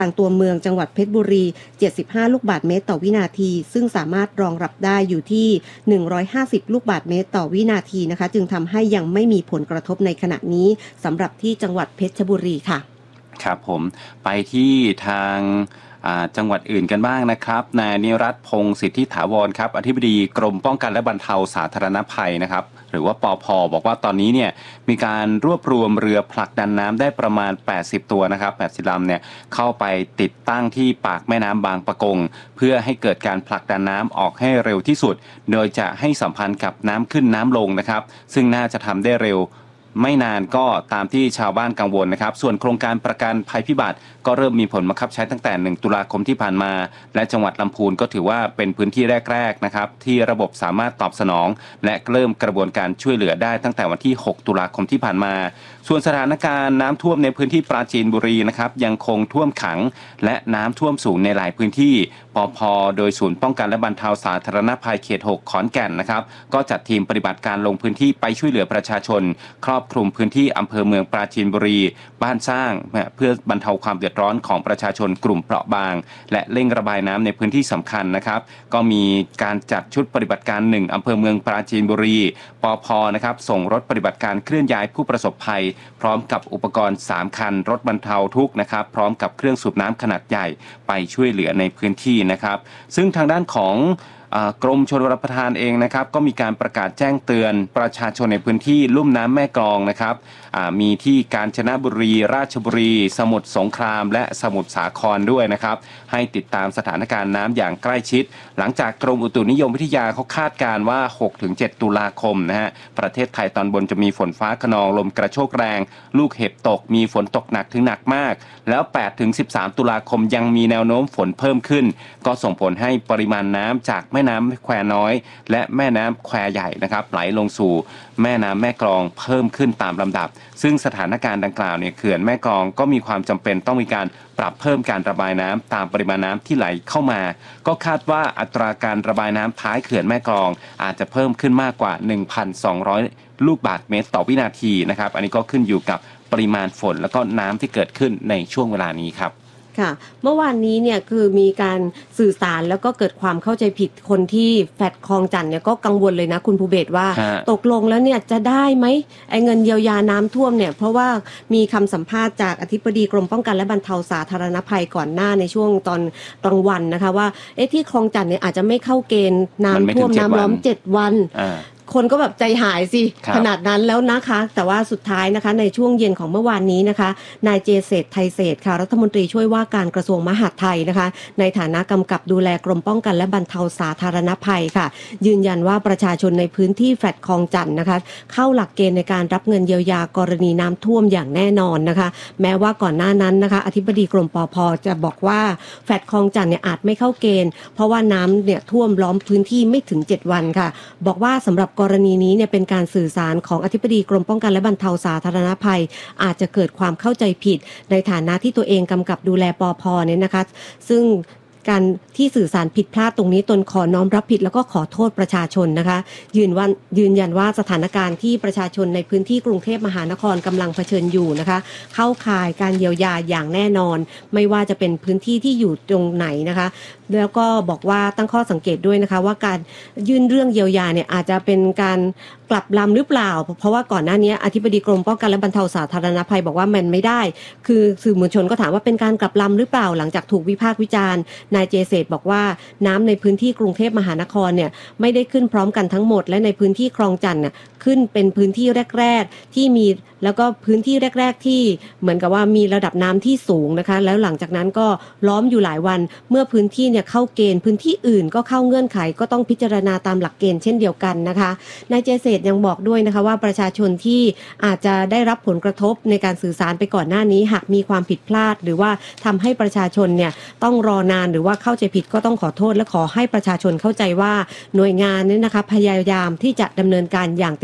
ทางตัวเมืองจังหวัดเพชรบุรี75ลูกบาศก์เมตรต่อวินาทีซึ่งสามารถรองรับได้อยู่ที่150ลูกบาศก์เมตรต่อวินาทีนะคะจึงทำให้ยังไม่มีผลกระทบในขณะนี้สำหรับที่จังหวัดเพชรบุรีค่ะครับผมไปที่ทางจังหวัดอื่นกันบ้างนะครับนายนิรัตน์พงศ์สิทธิถาวรครับอธิบดีกรมป้องกันและบรรเทาสาธารณภัยนะครับหรือว่าปภ.บอกว่าตอนนี้เนี่ยมีการรวบรวมเรือผลักดันน้ำได้ประมาณ80ตัวนะครับ80ลำเนี่ยเข้าไปติดตั้งที่ปากแม่น้ำบางปะกงเพื่อให้เกิดการผลักดันน้ำออกให้เร็วที่สุดโดยจะให้สัมพันธ์กับน้ำขึ้นน้ำลงนะครับซึ่งน่าจะทำได้เร็วไม่นานก็ตามที่ชาวบ้านกังวลนะครับส่วนโครงการประกันภัยพิบัติก็เริ่มมีผลบังคับใช้ตั้งแต่1ตุลาคมที่ผ่านมาและจังหวัดลำพูนก็ถือว่าเป็นพื้นที่แรกๆนะครับที่ระบบสามารถตอบสนองและเริ่มกระบวนการช่วยเหลือได้ตั้งแต่วันที่6ตุลาคมที่ผ่านมาส่วนสถานการณ์น้ำท่วมในพื้นที่ปราจีนบุรีนะครับยังคงท่วมขังและน้ำท่วมสูงในหลายพื้นที่ปภ.โดยศูนย์ป้องกันและบรรเทาสาธารณภัยเขต6ขอนแก่นนะครับก็จัดทีมปฏิบัติการลงพื้นที่ไปช่วยเหลือประชาชนครอบคลุมพื้นที่อำเภอเมืองปราจีนบุรีบ้านสร้างเพื่อบรรเทาความเดือดร้อนของประชาชนกลุ่มเปราะบางและเร่งระบายน้ำในพื้นที่สำคัญนะครับก็มีการจัดชุดปฏิบัติการ1อำเภอเมืองปราจีนบุรีปภ.นะครับส่งรถปฏิบัติการเคลื่อนย้ายผู้ประสบภัยพร้อมกับอุปกรณ์3คันรถบรรเทาทุกข์นะครับพร้อมกับเครื่องสูบน้ำขนาดใหญ่ไปช่วยเหลือในพื้นที่นะครับซึ่งทางด้านของกรมชลประทานเองนะครับก็มีการประกาศแจ้งเตือนประชาชนในพื้นที่ลุ่มน้ำแม่กลองนะครับมีที่กาญจนบุรีราชบุรีสมุทรสงครามและสมุทรสาครด้วยนะครับให้ติดตามสถานการณ์น้ำอย่างใกล้ชิดหลังจากกรมอุตุนิยมวิทยาเขาคาดการณ์ว่า 6-7 ตุลาคมนะฮะประเทศไทยตอนบนจะมีฝนฟ้าคะนองลมกระโชกแรงลูกเห็บตกมีฝนตกหนักถึงหนักมากแล้ว 8-13 ตุลาคมยังมีแนวโน้มฝนเพิ่มขึ้นก็ส่งผลให้ปริมาณน้ำจากแม่น้ำแควน้อยและแม่น้ำแควใหญ่นะครับไหลลงสู่แม่น้ำแม่กลองเพิ่มขึ้นตามลำดับซึ่งสถานการณ์ดังกล่าวเนี่ยเขื่อนแม่กลองก็มีความจำเป็นต้องมีการปรับเพิ่มการระบายน้ำตามปริมาณน้ำที่ไหลเข้ามาก็คาดว่าอัตราการระบายน้ำท้ายเขื่อนแม่กลองอาจจะเพิ่มขึ้นมากกว่า 1,200 ลูกบาศก์เมตรต่อวินาทีนะครับอันนี้ก็ขึ้นอยู่กับปริมาณฝนแล้วก็น้ำที่เกิดขึ้นในช่วงเวลานี้ครับค่ะเมื่อวานนี้เนี่ยคือมีการสื่อสารแล้วก็เกิดความเข้าใจผิดคนที่แฟลตคลองจันทน์เนี่ยก็กังวลเลยนะคุณภูเบศว่าตกลงแล้วเนี่ยจะได้ไหมไอ้เงินเยียวยาน้ำท่วมเนี่ยเพราะว่ามีคำสัมภาษณ์จากอธิบดีกรมป้องกันและบรรเทาสาธารณภัยก่อนหน้าในช่วงตอนกลางวันนะคะว่าที่คลองจันทน์เนี่ยอาจจะไม่เข้าเกณฑ์น้ำท่วมน้ำล้อม7วันคนก็แบบใจหายสิขนาดนั้นแล้วนะคะแต่ว่าสุดท้ายนะคะในช่วงเย็นของเมื่อวานนี้นะคะนายเจเษตรไทยเศรษฐ์ค่ะรัฐมนตรีช่วยว่าการกระทรวงมหาดไทยนะคะในฐานะกำกับดูแลกรมป้องกันและบรรเทาสาธารณภัยค่ะยืนยันว่าประชาชนในพื้นที่แฟลตคลองจันทน์นะคะเข้าหลักเกณฑ์ในการรับเงินเยียวยากรณีน้ำท่วมอย่างแน่นอนนะคะแม้ว่าก่อนหน้านั้นนะคะอธิบดีกรมปภ.จะบอกว่าแฟลตคลองจันทน์เนี่ยอาจไม่เข้าเกณฑ์เพราะว่าน้ำเนี่ยท่วมล้อมพื้นที่ไม่ถึง7วันค่ะบอกว่าสำหรับกรณีนี้เนี่ยเป็นการสื่อสารของอธิบดีกรมป้องกันและบรรเทาสาธารณภัยอาจจะเกิดความเข้าใจผิดในฐานะที่ตัวเองกำกับดูแลปภ.เนี่ยนะคะซึ่งการที่สื่อสารผิดพลาดตรงนี้ตนขอน้อมรับผิดแล้วก็ขอโทษประชาชนนะคะยืนยันว่าสถานการณ์ที่ประชาชนในพื้นที่กรุงเทพมหานครกำลังเผชิญอยู่นะคะเข้าข่ายการเยียวยาอย่างแน่นอนไม่ว่าจะเป็นพื้นที่ที่อยู่ตรงไหนนะคะแล้วก็บอกว่าตั้งข้อสังเกตด้วยนะคะว่าการยื่นเรื่องเยียวยาเนี่ยอาจจะเป็นการกลับลำหรือเปล่าเพราะว่าก่อนหน้านี้อธิบดีกรมป้องกันและบรรเทาสาธารณภัยบอกว่ามันไม่ได้คือสื่อมวลชนก็ถามว่าเป็นการกลับลำหรือเปล่าหลังจากถูกวิพากษ์วิจารณ์นายเจเษตรบอกว่าน้ำในพื้นที่กรุงเทพมหานครเนี่ยไม่ได้ขึ้นพร้อมกันทั้งหมดและในพื้นที่คลองจันทน์เนี่ยขึ้นเป็นพื้นที่แรกๆที่มีแล้วก็พื้นที่แรกๆที่เหมือนกับว่ามีระดับน้ำที่สูงนะคะแล้วหลังจากนั้นก็ล้อมอยู่หลายวันเมื่อพื้นที่เนี่ยเข้าเกณฑ์พื้นที่อื่นก็เข้าเงื่อนไขก็ต้องพิจารณาตามหลักเกณฑ์เช่นเดียวกันนะคะนายเจเษตรยังบอกด้วยนะคะว่าประชาชนที่อาจจะได้รับผลกระทบในการสื่อสารไปก่อนหน้านี้หากมีความผิดพลาดหรือว่าทำให้ประชาชนเนี่ยต้องรอนานหรือว่าเข้าใจผิดก็ต้องขอโทษและขอให้ประชาชนเข้าใจว่าหน่วยงานนี้นะคะพยายามที่จะดำเนินการอย่างเต็ม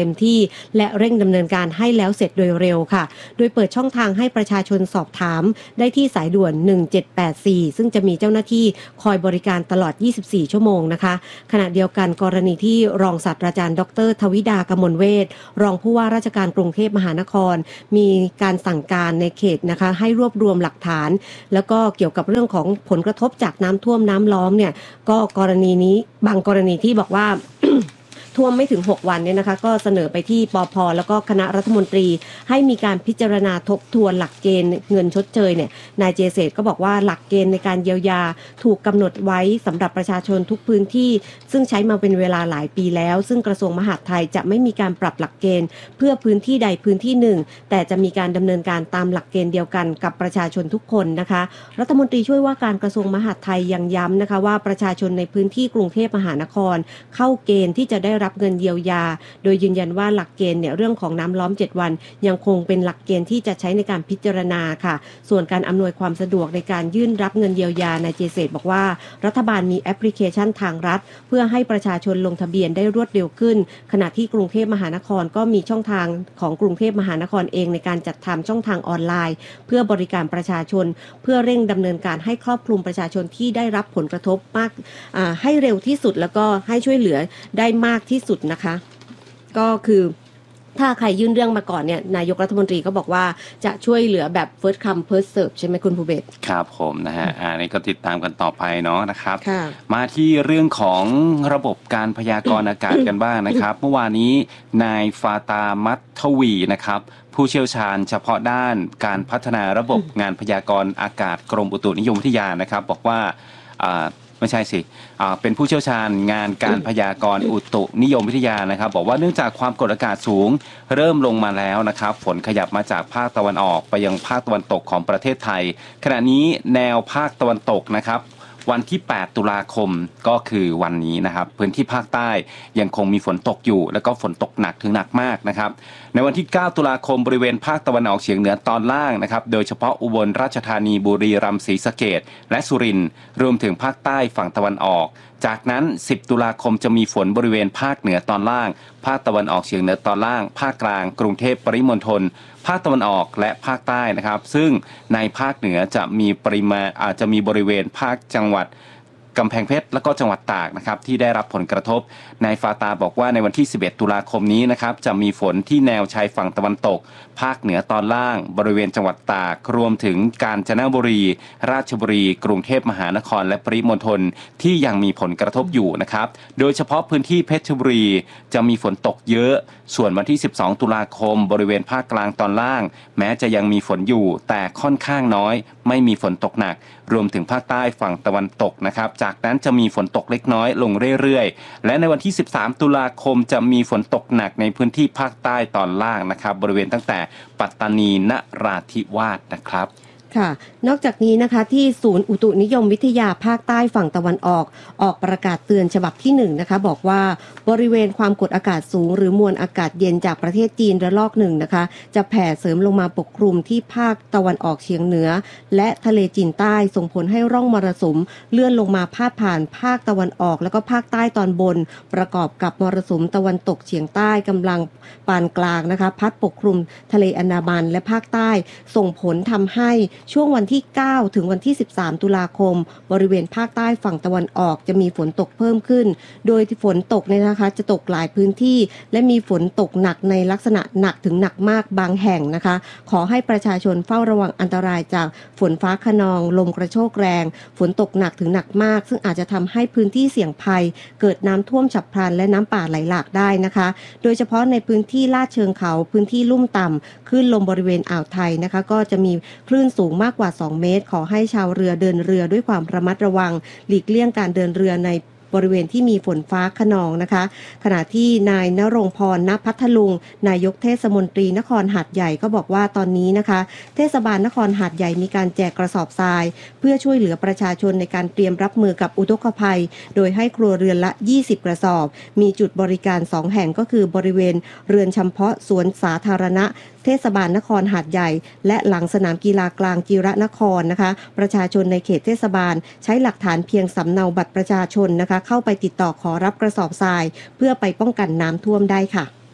มที่และเร่งดำเนินการให้แล้วเสร็จโดยเร็วค่ะโดยเปิดช่องทางให้ประชาชนสอบถามได้ที่สายด่วน1784ซึ่งจะมีเจ้าหน้าที่คอยบริการตลอด24ชั่วโมงนะคะขณะเดียวกันกรณีที่รองศาสตราจารย์ดร.ทวิดากมลเวชรองผู้ว่าราชการกรุงเทพมหานครมีการสั่งการในเขตนะคะให้รวบรวมหลักฐานแล้วก็เกี่ยวกับเรื่องของผลกระทบจากน้ำท่วมน้ำล้อมเนี่ยก็กรณีนี้บางกรณีที่บอกว่า ท่วมไม่ถึง6วันเนี่ยนะคะก็เสนอไปที่ปภ.แล้วก็คณะรัฐมนตรีให้มีการพิจารณาทบทวนหลักเกณฑ์เงินชดเชยเนี่ยนายเจเศษก็บอกว่าหลักเกณฑ์ในการเยียวยาถูกกำหนดไว้สำหรับประชาชนทุกพื้นที่ซึ่งใช้มาเป็นเวลาหลายปีแล้วซึ่งกระทรวงมหาดไทยจะไม่มีการปรับหลักเกณฑ์เพื่อพื้นที่ใดพื้นที่หนึ่งแต่จะมีการดำเนินการตามหลักเกณฑ์เดียวกันกับประชาชนทุกคนนะคะรัฐมนตรีช่วยว่าการกระทรวงมหาดไทยยังย้ำนะคะว่าประชาชนในพื้นที่กรุงเทพมหานครเข้าเกณฑ์ที่จะได้รับเงินเยียวยาโดยยืนยันว่าหลักเกณฑ์เนี่ยเรื่องของน้ำล้อม7วันยังคงเป็นหลักเกณฑ์ที่จะใช้ในการพิจารณาค่ะส่วนการอำนวยความสะดวกในการยื่นรับเงินเยียวยานายเจเศษบอกว่ารัฐบาลมีแอปพลิเคชันทางรัฐเพื่อให้ประชาชนลงทะเบียนได้รวดเร็วขึ้นขณะที่กรุงเทพมหานครก็มีช่องทางของกรุงเทพมหานครเองในการจัดทำช่องทางออนไลน์เพื่อบริการประชาชนเพื่อเร่งดำเนินการให้ครอบคลุมประชาชนที่ได้รับผลกระทบมากให้เร็วที่สุดแล้วก็ให้ช่วยเหลือได้มากที่สุดนะคะก็คือถ้าใครยื่นเรื่องมาก่อนเนี่ยนายกรัฐมนตรีก็บอกว่าจะช่วยเหลือแบบ first come first serve ใช่ไหมคุณภูเบศรครับผมนะฮะนี่ก็ติดตามกันต่อไปเนาะนะครับมาที่เรื่องของระบบการพยากรณ์อากาศกันบ้างนะครับ เมื่อวานนี้นายฟาตามัตทวีนะครับผู้เชี่ยวชาญเฉพาะด้านการพัฒนาระบบงานพยากรณ์อากาศกรมอุตุนิยมวิทยานะครับบอกว่าไม่ใช่สิเป็นผู้เชี่ยวชาญงานการพยากรณ์อุตุนิยมวิทยานะครับบอกว่าเนื่องจากความกดอากาศสูงเริ่มลงมาแล้วนะครับฝนขยับมาจากภาคตะวันออกไปยังภาคตะวันตกของประเทศไทยขณะนี้แนวภาคตะวันตกนะครับวันที่8ตุลาคมก็คือวันนี้นะครับพื้นที่ภาคใต้ยังคงมีฝนตกอยู่แล้วก็ฝนตกหนักถึงหนักมากนะครับในวันที่9ตุลาคมบริเวณภาคตะวันออกเฉียงเหนือตอนล่างนะครับโดยเฉพาะอุบลราชธานีบุรีรัมย์ศรีสะเกษและสุรินทร์รวมถึงภาคใต้ฝั่งตะวันออกจากนั้น10ตุลาคมจะมีฝนบริเวณภาคเหนือตอนล่างภาคตะวันออกเฉียงเหนือตอนล่างภาคกลางกรุงเทพปริมณฑลภาคตะวันออกและภาคใต้นะครับซึ่งในภาคเหนือจะมีปริมาณอาจจะมีบริเวณภาคจังหวัดกำแพงเพชรและก็จังหวัดตากนะครับที่ได้รับผลกระทบนายฟาตาบอกว่าในวันที่11ตุลาคมนี้นะครับจะมีฝนที่แนวชายฝั่งตะวันตกภาคเหนือตอนล่างบริเวณจังหวัดตากรวมถึงกาญจนบุรีราชบุรีกรุงเทพมหานครและปริมณฑลที่ยังมีผลกระทบอยู่นะครับโดยเฉพาะพื้นที่เพชรบุรีจะมีฝนตกเยอะส่วนวันที่12ตุลาคมบริเวณภาคกลางตอนล่างแม้จะยังมีฝนอยู่แต่ค่อนข้างน้อยไม่มีฝนตกหนักรวมถึงภาคใต้ฝั่งตะวันตกนะครับจากนั้นจะมีฝนตกเล็กน้อยลงเรื่อยๆและในวันที่13ตุลาคมจะมีฝนตกหนักในพื้นที่ภาคใต้ตอนล่างนะครับบริเวณตั้งแต่ปัตตานีนราธิวาสนะครับค่ะนอกจากนี้นะคะที่ศูนย์อุตุนิยมวิทยาภาคใต้ฝั่งตะวันออกประกาศเตือนฉบับที่1นะคะบอกว่าบริเวณความกดอากาศสูงหรือมวลอากาศเย็นจากประเทศจีนระลอกหนึ่งนะคะจะแผ่เสริมลงมาปกคลุมที่ภาคตะวันออกเฉียงเหนือและทะเลจีนใต้ส่งผลให้ร่องมรสุมเลื่อนลงมาพาดผ่านภาคตะวันออกแล้วก็ภาคใต้ตอนบนประกอบกับมรสุมตะวันตกเฉียงใต้กำลังปานกลางนะคะพัดปกคลุมทะเลอันดามันและภาคใต้ส่งผลทำให้ช่วงวันที่9ถึงวันที่13ตุลาคมบริเวณภาคใต้ฝั่งตะวันออกจะมีฝนตกเพิ่มขึ้นโดยฝนตกเนี่ยนะคะจะตกหลายพื้นที่และมีฝนตกหนักในลักษณะหนักถึงหนักมากบางแห่งนะคะขอให้ประชาชนเฝ้าระวังอันตรายจากฝนฟ้าคะนองลมกระโชกแรงฝนตกหนักถึงหนักมากซึ่งอาจจะทำให้พื้นที่เสี่ยงภัยเกิดน้ำท่วมฉับพลันและน้ำป่าไหลหลากได้นะคะโดยเฉพาะในพื้นที่ลาดเชิงเขาพื้นที่ลุ่มต่ำคลื่นลมบริเวณอ่าวไทยนะคะก็จะมีคลื่นสูงมากกว่า2 เมตรขอให้ชาวเรือเดินเรือด้วยความระมัดระวังหลีกเลี่ยงการเดินเรือในบริเวณที่มีฝนฟ้าคะนองนะคะขณะที่นายณรงค์พร ณ พัทลุงนายกเทศมนตรีนครหาดใหญ่ก็บอกว่าตอนนี้นะคะเทศบาลนครหาดใหญ่มีการแจกกระสอบทรายเพื่อช่วยเหลือประชาชนในการเตรียมรับมือกับอุทกภัยโดยให้ครัวเรือนละ20กระสอบมีจุดบริการ2แห่งก็คือบริเวณเรือนจำเพาะสวนสาธารณะเทศบาลนครหาดใหญ่และหลังสนามกีฬากลางจิระนครนะคะประชาชนในเขตเทศบาลใช้หลักฐานเพียงสำเนาบัตรประชาชนนะคะเข้าไปติดต่อขอรับกระสอบทรายเพื่อไปป้องกันน้ำท่วมได้ค่ะ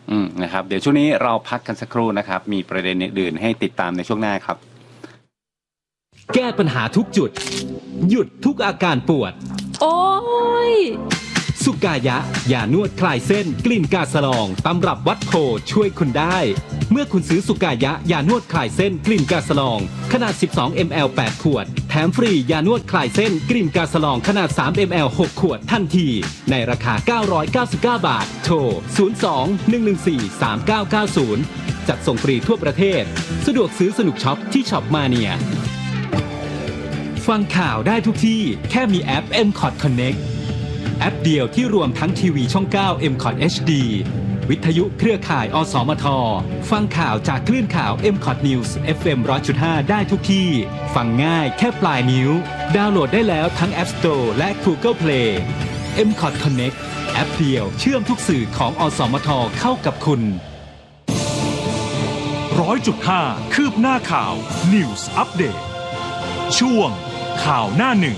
นะครับเดี๋ยวช่วงนี้เราพักกันสักครู่นะครับมีประเด็นอื่นๆให้ติดตามในช่วงหน้าครับแก้ปัญหาทุกจุดหยุดทุกอาการปวดโอ้ยสุกายะยานวดคลายเส้นกลิ่นกาสลองตำรับวัดโพช่วยคุณได้เมื่อคุณซื้อสุกายะยานวดคลายเส้นกลิ่นกาสลองขนาด12 ml 8 ขวดแถมฟรียานวดคลายเส้นกลิ่นกาสลองขนาด3 ml 6 ขวดทันทีในราคา999 บาทโทร02-114-3990จัดส่งฟรีทั่วประเทศสะดวกซื้อสนุกช็อปที่ช็อปมาเนียฟังข่าวได้ทุกที่แค่มีแอป MCOT Connect แอปเดียวที่รวมทั้งทีวีช่อง 9 MCOT HD วิทยุเครือข่ายอสมทฟังข่าวจากคลื่นข่าว MCOT News FM 100.5 ได้ทุกที่ฟังง่ายแค่ปลายนิ้วดาวน์โหลดได้แล้วทั้ง App Store และ Google Play MCOT Connect แอปเดียวเชื่อมทุกสื่อของอสมทเข้ากับคุณ 100.5 คืบหน้าข่าว News Update ช่วงข่าวหน้าหนึ่ง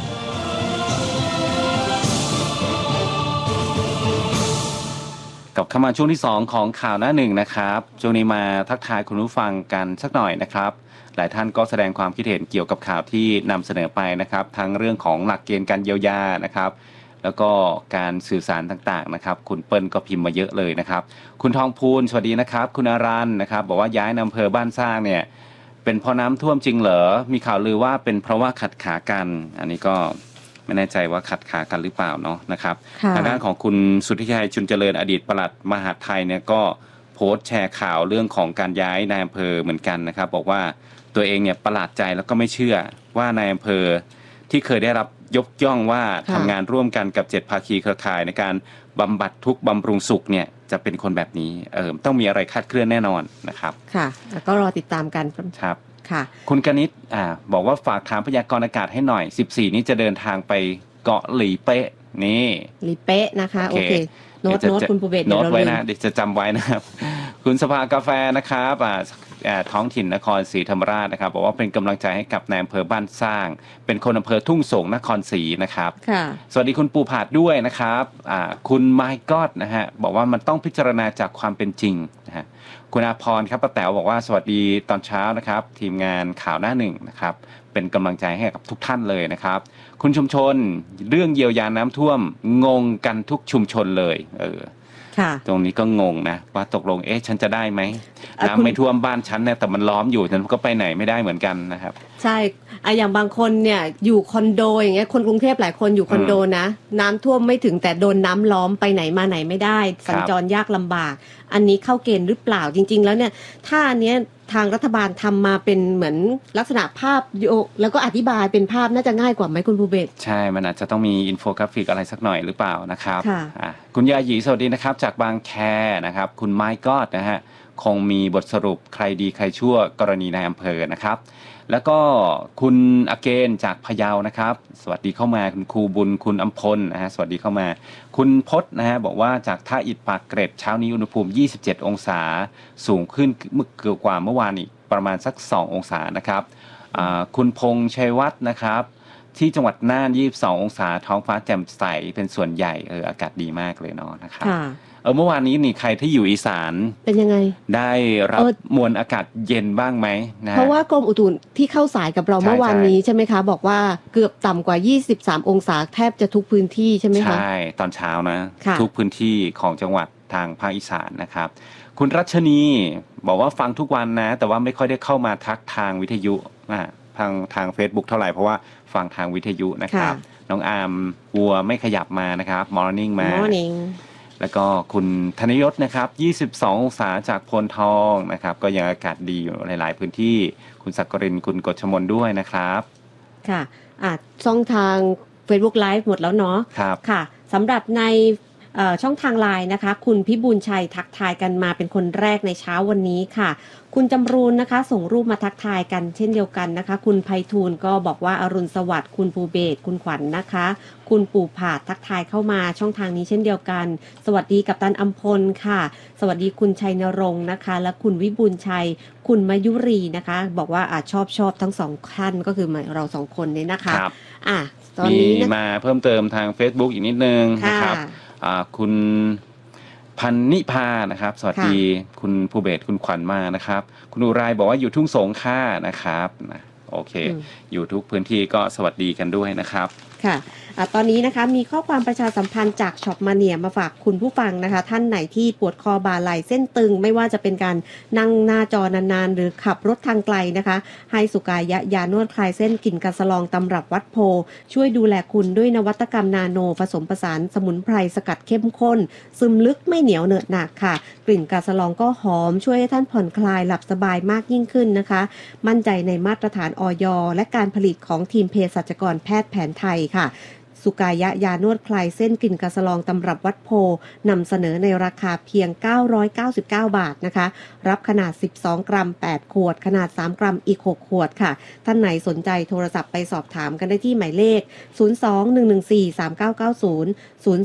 กับเข้ามาช่วงที่2ของข่าวหน้าหนึ่งนะครับช่วงนี้มาทักทายคุณผู้ฟังกันสักหน่อยนะครับหลายท่านก็แสดงความคิดเห็นเกี่ยวกับข่าวที่นำเสนอไปนะครับทั้งเรื่องของหลักเกณฑ์การเยียวยานะครับแล้วก็การสื่อสารต่างๆนะครับคุณเปิ้ลก็พิมพ์มาเยอะเลยนะครับคุณทองพูนสวัสดีนะครับคุณอารันนะครับบอกว่าย้ายอำเภอบ้านสร้างเนี่ยเป็นเพราะน้ำท่วมจริงเหรอมีข่าวลือว่าเป็นเพราะว่าขัดขากันอันนี้ก็ไม่แน่ใจว่าขัดขากันหรือเปล่าเนาะนะครับทางด้านของคุณสุทธิชัยชุนเจริญอดีตปลัดมหาดไทยเนี่ยก็โพสต์แชร์ข่าวเรื่องของการย้ายนายอำเภอเหมือนกันนะครับบอกว่าตัวเองเนี่ยประหลาดใจแล้วก็ไม่เชื่อว่านายอำเภอที่เคยได้รับยกย่องว่าทำงานร่วมกันกับ7ภาคีเครือข่ายในการบำบัดทุกข์บำรุงสุขเนี่ยจะเป็นคนแบบนี้ต้องมีอะไรคาดเคลื่อนแน่นอนนะครับค่ะแล้วก็รอติดตามกันครับคุณกนิษฐ์บอกว่าฝากถามพยากรณ์อากาศให้หน่อย14นี้จะเดินทางไปเกาะหลีเป๊ะนี่หลีเป๊ะนะคะโอเคโน้ตคุณภูเบศโน้ตไว้นะเดี๋ยวจะจำไว้นะครับคุณสภากาแฟนะครับท้องถิ่นนครศรีธรรมราชนะครับบอกว่าเป็นกำลังใจให้กับนายอำเภอบ้านสร้างเป็นคนอำเภอทุ่งสงนครศรีนะครับสวัสดีคุณปูผาดด้วยนะครับคุณไมค์ก็อดนะฮะบอกว่ามันต้องพิจารณาจากความเป็นจริงนะฮะคุณอาพรครับป้าแต๋วบอกว่าสวัสดีตอนเช้านะครับทีมงานข่าวหน้าหนึ่งนะครับเป็นกำลังใจให้กับทุกท่านเลยนะครับคุณชุมชนเรื่องเยียวยาน้ำท่วมงงกันทุกชุมชนเลยตรงนี้ก็งงนะว่าตกลงฉันจะได้ไหมน้ำไม่ท่วมบ้านฉันเนี่ยแต่มันล้อมอยู่ฉันก็ไปไหนไม่ได้เหมือนกันนะครับใช่อย่างบางคนเนี่ยอยู่คอนโดอย่างเงี้ยคนกรุงเทพหลายคนอยู่คอนโดนะน้ำท่วมไม่ถึงแต่โดนน้ำล้อมไปไหนมาไหนไม่ได้สัญจรยากลำบากอันนี้เข้าเกณฑ์หรือเปล่าจริงๆแล้วเนี่ยถ้าอันเนี้ยทางรัฐบาลทำมาเป็นเหมือนลักษณะภาพแล้วก็อธิบายเป็นภาพน่าจะง่ายกว่าไหมคุณภูเบศใช่มันอาจจะต้องมีอินโฟกราฟิกอะไรสักหน่อยหรือเปล่านะครับคุณยาหยีสวัสดีนะครับจากบางแคนะครับคุณไมค์ก็นะฮะคงมีบทสรุปใครดีใครชั่วกรณีนายอำเภอนะครับแล้วก็คุณอเกนจากพะเยานะครับสวัสดีเข้ามาคุณครูบุญคุณอำพลนะฮะสวัสดีเข้ามาคุณพจน์นะฮะบอกว่าจากท่าอิฐปากเกร็ดเช้านี้อุณหภูมิ27องศาสูงขึ้นเกือบกว่าเมื่อวานอีกประมาณสัก2องศานะครับคุณพงษ์ชัยวัฒน์นะครับที่จังหวัดน่าน22องศาท้องฟ้าแจ่มใสเป็นส่วนใหญ่อากาศดีมากเลยเนาะนะครับเมื่อวานนี้นี่ใครที่อยู่อีสานเป็นยังไงได้รับมวลอากาศเย็นบ้างไหมนะเพราะว่ากรมอุตุที่เข้าสายกับเราเมื่อวานนี้ใช่ไหมคะบอกว่าเกือบต่ำกว่า23องศาแทบจะทุกพื้นที่ใช่ไหมคะใช่ตอนเช้านะทุกพื้นที่ของจังหวัดทางภาคอีสานนะครับคุณรัชนีบอกว่าฟังทุกวันนะแต่ว่าไม่ค่อยได้เข้ามาทักทางวิทยุทาง Facebook เท่าไหร่เพราะว่าฟังทางวิทยุนะครับน้องอาร์มวัวไม่ขยับมานะครับ Morning มา Morning แล้วก็คุณธนยศนะครับ22องศาจากโพนทองนะครับก็ยังอากาศดีอยู่หลายๆพื้นที่คุณศักรินคุณกฤษมนด้วยนะครับค่ะช่องทาง Facebook Live หมดแล้วเนาะค่ะสำหรับในช่องทางไลน์นะคะคุณพิบูลชัยทักทายกันมาเป็นคนแรกในเช้าวันนี้ค่ะคุณจำรูนนะคะส่งรูปมาทักทายกันเช่นเดียวกันนะคะคุณไพฑูรย์ก็บอกว่าอรุณสวัสดิ์คุณภูเบศคุณขวัญ นะคะคุณปู่ผาดทักทายเข้ามาช่องทางนี้เช่นเดียวกันสวัสดีกัปตันอัมพลค่ะสวัสดีคุณชัยนรงค์นะคะและคุณวิบูลชัยคุณมายุรีนะคะบอกว่าชอบทั้งสองท่านก็คือเราสองคนนี้นะคะตอนนี้มาเพิ่มเติมทาง Facebook อีกนิดนึงนะครับคุณพันนิพานะครับสวัสดีคุณภูเบศคุณขวัญมานะครับคุณอุไรบอกว่าอยู่ทุ่งสงค่านะครับนะโอเคอยู่ทุกพื้นที่ก็สวัสดีกันด้วยนะครับค่ะตอนนี้นะคะมีข้อความประชาสัมพันธ์จากช็อปมาเนียมาฝากคุณผู้ฟังนะคะท่านไหนที่ปวดคอบ่าไหล่เส้นตึงไม่ว่าจะเป็นการนั่งหน้าจอนานๆหรือขับรถทางไกลนะคะให้สุกายะยานวดคลายเส้นกลิ่นกาสลองตำรับวัดโพช่วยดูแลคุณด้วยนวัตกรรมนาโนผสมผสานสมุนไพรสกัดเข้มข้นซึมลึกไม่เหนียวเหนอะหนักค่ะกลิ่นกาสลองก็หอมช่วยให้ท่านผ่อนคลายหลับสบายมากยิ่งขึ้นนะคะมั่นใจในมาตรฐานอย.และการผลิตของทีมเภสัชกรแพทย์แผนไทยค่ะสุกายะยานวดคลายเส้นกลิ่นกาสลองตำรับวัดโพนำเสนอในราคาเพียง999 บาทนะคะรับขนาด12กรัม8ขวดขนาด3กรัมอีก6ขวดค่ะท่านไหนสนใจโทรศัพท์ไปสอบถามกันได้ที่หมายเลข02-114-3990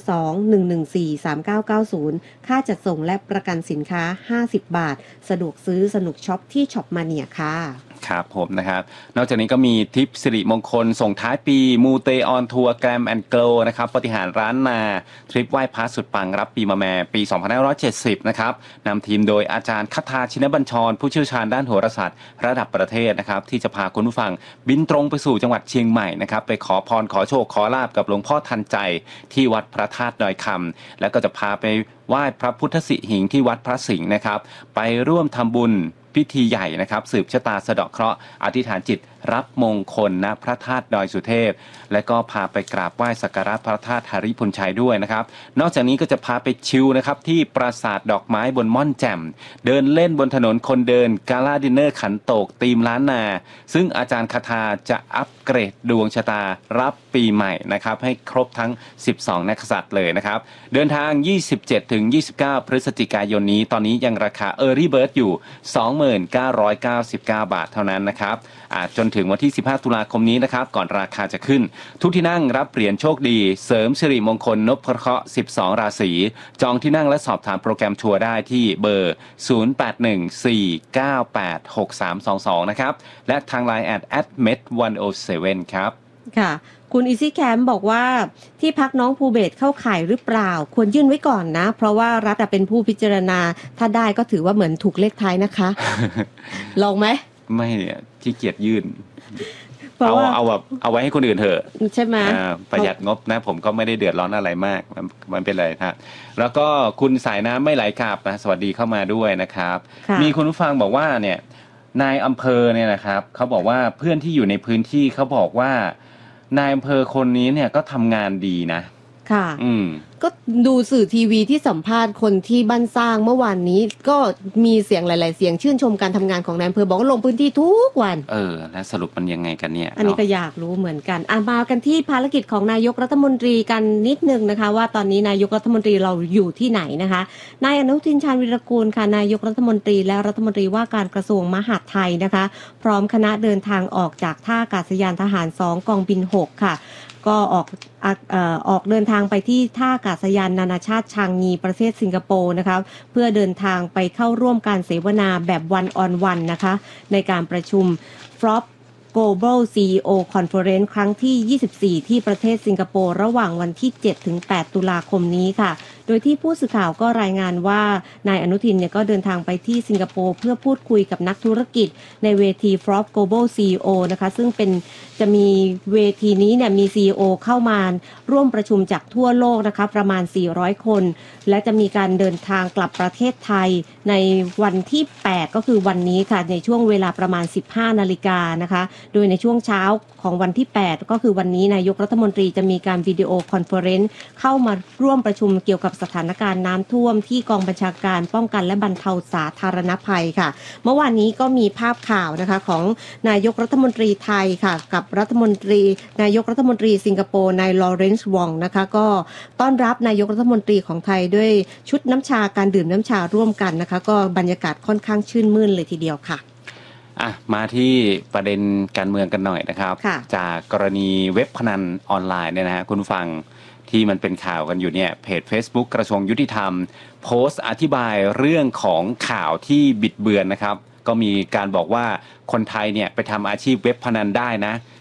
02-114-3990ค่าจัดส่งและประกันสินค้า50 บาทสะดวกซื้อสนุกช็อปที่ช็อปมาเนียค่ะครับผมนะครับนอกจากนี้ก็มีทิปสิริมงคลส่งท้ายปีมูเตออนทัวร์แกรมแอนด์โกลนะครับปฏิหารร้านนาทริปไหว้พระสุดปังรับปีมะแม่ปี2570นะครับนำทีมโดยอาจารย์คทาชินบัญชรผู้เชี่ยวชาญด้านโหราศาสตร์ระดับประเทศนะครับที่จะพาคุณผู้ฟังบินตรงไปสู่จังหวัดเชียงใหม่นะครับไปขอพรขอโชคขอลาภกับหลวงพ่อทันใจที่วัดพระธาตุดอยคำแล้วก็จะพาไปไหว้พระพุทธสิหิงค์ที่วัดพระสิงห์นะครับไปร่วมทำบุญพิธีใหญ่นะครับสืบชะตาสะเดาะเคราะห์อธิษฐานจิตรับมงคลณพระธาตุดอยสุเทพและก็พาไปกราบไหว้สักการะพระธาตุหริพุนชัยด้วยนะครับนอกจากนี้ก็จะพาไปชิลนะครับที่ปราสาทดอกไม้บนม่อนแจ่มเดินเล่นบนถนนคนเดินกาลาดินเนอร์ขันโตกธีมล้านนาซึ่งอาจารย์คทาจะอัปเกรดดวงชะตารับปีใหม่นะครับให้ครบทั้ง12นักษัตริย์เลยนะครับเดินทาง 27-29 พฤศจิกายนนี้ตอนนี้ยังราคา Early Bird อยู่ 2999 บาทเท่านั้นนะครับจนถึงวันที่15ตุลาคมนี้นะครับก่อนราคาจะขึ้นทุกที่นั่งรับเหรียญโชคดีเสริมสิริมงคลนพเคราะห์12ราศีจองที่นั่งและสอบถามโปรแกรมทัวร์ได้ที่เบอร์0814986322นะครับและทาง LINE @med107 ครับค่ะคุณอีซี่แคมป์บอกว่าที่พักน้องภูเบศเข้าข่ายหรือเปล่าควรยื่นไว้ก่อนนะเพราะว่ารัฐเป็นผู้พิจารณาถ้าได้ก็ถือว่าเหมือนถูกเลขท้ายนะคะ ลองไหมไม่ขี้เกียจยื่นเอาแบบเอาไว้ให้คนอื่นเถอะใช่ไหมประหยัดงบนะผมก็ไม่ได้เดือดร้อนอะไรมากมันเป็นไรครับแล้วก็คุณสายน้ำไม่ไหลกลับนะสวัสดีเข้ามาด้วยนะครับมีคุณผู้ฟังบอกว่าเนี่ยนายอำเภอเนี่ยนะครับเขาบอกว่าเพื่อนที่อยู่ในพื้นที่เขาบอกว่านายอำเภอคนนี้เนี่ยก็ทำงานดีนะค่ะก็ดูสื่อทีวีที่สัมภาษณ์คนที่บ้านสร้างเมื่อวานนี้ก็มีเสียงหลายๆเสียงชื่นชมการทำงานของนายอำเภอบอกว่าลงพื้นที่ทุกวันแล้วสรุปมันยังไงกันเนี่ยอันนี้ก็อยากรู้เหมือนกันมากันที่ภารกิจของนายกรัฐมนตรีกันนิดนึงนะคะว่าตอนนี้นายกรัฐมนตรีเราอยู่ที่ไหนนะคะนายอนุทินชาญวิรากูลค่ะนายกรัฐมนตรีและรัฐมนตรีว่าการกระทรวงมหาดไทยนะคะพร้อมคณะเดินทางออกจากท่าอากาศยานทหาร2กองบิน6ค่ะก็ออกเดินทางไปที่ท่าอากาศยานนานาชาติชางงีประเทศสิงคโปร์นะคะเพื่อเดินทางไปเข้าร่วมการเสวนาแบบวันออนวันนะคะในการประชุม FROP Global CEO Conference ครั้งที่24ที่ประเทศสิงคโปร์ระหว่างวันที่ 7-8 ตุลาคมนี้ค่ะโดยที่ผู้สื่อข่าวก็รายงานว่านายอนุทินเนี่ยก็เดินทางไปที่สิงคโปร์เพื่อพูดคุยกับนักธุรกิจในเวที FROP Global CEO นะคะซึ่งจะมีเวทีนี้เนี่ยมี CEO เข้ามาร่วมประชุมจากทั่วโลกนะคะประมาณ400คนและจะมีการเดินทางกลับประเทศไทยในวันที่8ก็คือวันนี้ค่ะในช่วงเวลาประมาณ 15 นาฬิกานะคะโดยในช่วงเช้าของวันที่8ก็คือวันนี้นายกรัฐมนตรีจะมีการวิดีโอคอนเฟอเรนซ์เข้ามาร่วมประชุมเกี่ยวกับสถานการณ์น้ำท่วมที่กองบัญชาการป้องกันและบรรเทาสาธารณภัยค่ะเมื่อวานนี้ก็มีภาพข่าวนะคะของนายกรัฐมนตรีไทยค่ะกับนายกรัฐมนตรีสิงคโปร์นายลอเรนซ์วองนะคะก็ต้อนรับนายกรัฐมนตรีของไทยด้วยชุดน้ำชาการดื่มน้ำชาร่วมกันนะคะก็บรรยากาศค่อนข้างชื่นมื่นเลยทีเดียวค่ะมาที่ประเด็นการเมืองกันหน่อยนะครับจากกรณีเว็บพนันออนไลน์เนี่ยนะฮะคุณฟังที่มันเป็นข่าวกันอยู่เนี่ยเพจ Facebook กระทรวงยุติธรรมโพสต์อธิบายเรื่องของข่าวที่บิดเบือนนะครับก็มีการบอกว่าคนไทยเนี่ยไปทำอาชีพเว็บพนันได้นะ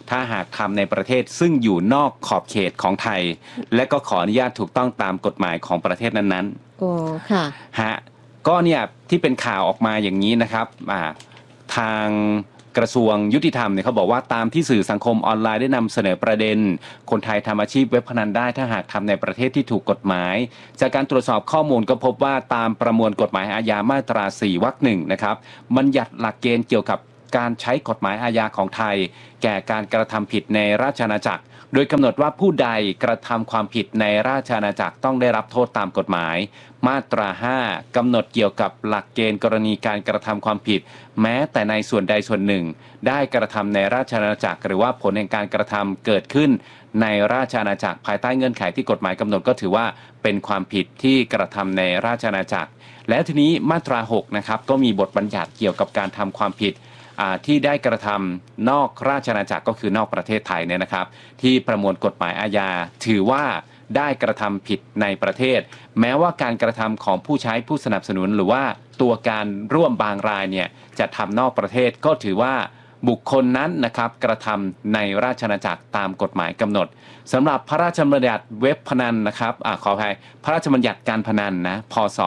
ถ้าหากทำในประเทศซึ่งอยู่นอกขอบเขตของไทยและก็ขออนุญาตถูกต้องตามกฎหมายของประเทศนั้นๆโอ้ค่ะฮะก็เนี่ยที่เป็นข่าวออกมาอย่างนี้นะครับทางกระทรวงยุติธรรมเนี่ยเขาบอกว่าตามที่สื่อสังคมออนไลน์ได้นำเสนอประเด็นคนไทยทำอาชีพเว็บพนันได้ถ้าหากทำในประเทศที่ถูกกฎหมายจากการตรวจสอบข้อมูลก็พบว่าตามประมวลกฎหมายอาญามาตรา 4 วรรค 1นะครับบัญญัติหลักเกณฑ์เกี่ยวกับการใช้กฎหมายอาญาของไทยแก่การกระทำผิดในราชอาณาจักรโดยกำหนดว่าผู้ใดกระทำความผิดในราชอาณาจักรต้องได้รับโทษตามกฎหมายมาตรา 5 กำหนดเกี่ยวกับหลักเกณฑ์กรณีการกระทำความผิดแม้แต่ในส่วนใดส่วนหนึ่งได้กระทำในราชอาณาจักรหรือว่าผลแห่งการกระทำเกิดขึ้นในราชอาณาจักรภายใต้เงื่อนไขที่กฎหมายกำหนดก็ถือว่าเป็นความผิดที่กระทำในราชอาณาจักรแล้วทีนี้มาตรา 6 นะครับก็มีบทบัญญัติเกี่ยวกับการทำความผิดที่ได้กระทำนอกราชอาณาจักรก็คือนอกประเทศไทยเนี่ยนะครับที่ประมวลกฎหมายอาญาถือว่าได้กระทำผิดในประเทศแม้ว่าการกระทำของผู้ใช้ผู้สนับสนุนหรือว่าตัวการร่วมบางรายเนี่ยจะทำนอกประเทศก็ถือว่าบุคคลนั้นนะครับกระทำในราชอาณาจักรตามกฎหมายกำหนดสำหรับพระราชบัญญัติเว็บพนันนะครับขออภัยพระราชบัญญัติการพนันนะพ.ศ.